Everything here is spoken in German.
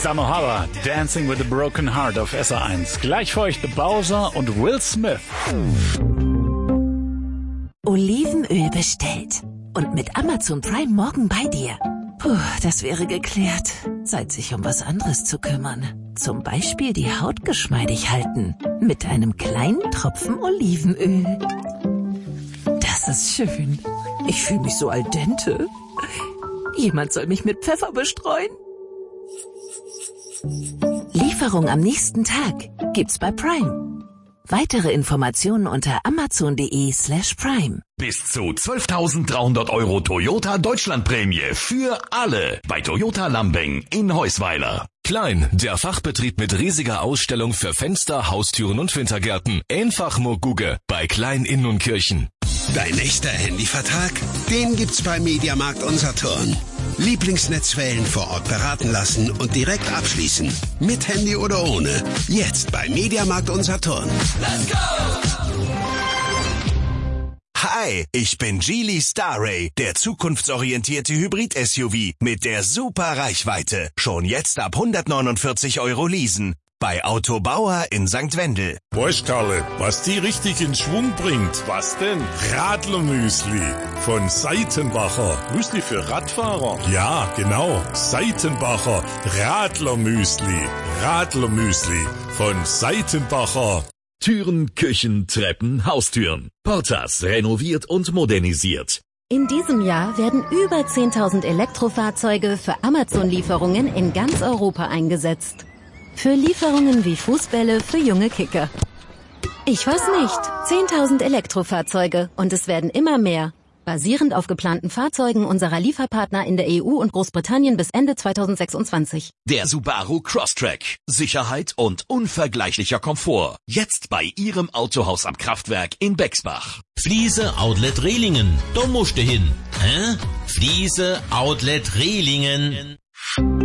Samohara, Dancing with a Broken Heart auf SR1. Gleich für euch The Bowser und Will Smith. Olivenöl bestellt. Und mit Amazon Prime morgen bei dir. Puh, das wäre geklärt. Zeit, sich um was anderes zu kümmern. Zum Beispiel die Haut geschmeidig halten. Mit einem kleinen Tropfen Olivenöl. Das ist schön. Ich fühle mich so al dente. Jemand soll mich mit Pfeffer bestreuen. Lieferung am nächsten Tag gibt's bei Prime. Weitere Informationen unter amazon.de/prime. Bis zu 12.300 € Toyota Deutschlandprämie für alle bei Toyota Lambing in Heusweiler. Klein, der Fachbetrieb mit riesiger Ausstellung für Fenster, Haustüren und Wintergärten. Einfach nur Gugge bei Klein Inn und Kirchen. Dein echter Handyvertrag? Den gibt's bei Mediamarkt Saturn. Lieblingsnetzwellen vor Ort beraten lassen und direkt abschließen. Mit Handy oder ohne. Jetzt bei Mediamarkt Saturn. Let's go! Hi, ich bin Geely Starray, der zukunftsorientierte Hybrid-SUV mit der super Reichweite. Schon jetzt ab 149 € leasen. Bei Autobauer in St. Wendel. Weißt, Karle, was die richtig in Schwung bringt? Was denn? Radlermüsli von Seitenbacher. Müsli für Radfahrer? Ja, genau. Seitenbacher Radlermüsli. Radlermüsli von Seitenbacher. Türen, Küchen, Treppen, Haustüren. Portas renoviert und modernisiert. In diesem Jahr werden über 10.000 Elektrofahrzeuge für Amazon-Lieferungen in ganz Europa eingesetzt. Für Lieferungen wie Fußbälle für junge Kicker. Ich weiß nicht. 10.000 Elektrofahrzeuge und es werden immer mehr. Basierend auf geplanten Fahrzeugen unserer Lieferpartner in der EU und Großbritannien bis Ende 2026. Der Subaru Crosstrek. Sicherheit und unvergleichlicher Komfort. Jetzt bei Ihrem Autohaus am Kraftwerk in Bexbach. Fliese Outlet Rehlingen. Da musst du hin. Fliese Outlet Rehlingen.